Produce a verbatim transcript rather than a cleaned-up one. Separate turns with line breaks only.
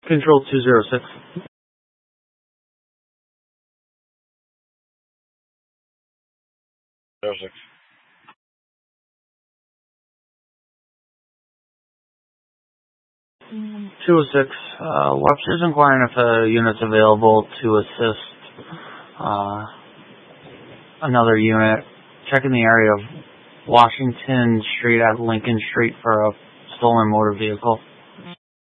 Control two zero six.
Zero six.
two oh six. Uh, Webster's inquiring if a unit's available to assist uh, another unit checking the area of Washington Street at Lincoln Street for a stolen motor vehicle.